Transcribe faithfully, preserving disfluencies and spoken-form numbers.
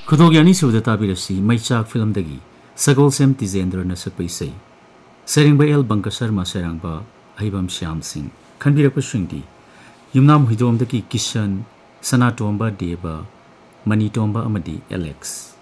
खुदोग यानी सुबह ताबिरसी मैचाक film दगी Sagol same तिजेंद्र न सकपै सै सेरिंगबा एल बंका शर्मा सेरंगबा अहिबम श्याम सिंह खनबिरप सिंगदी युमनाम हुइदोम दगी किशन सनाटोम्बा देबा मनीटोम्बा अमदी एलेक्स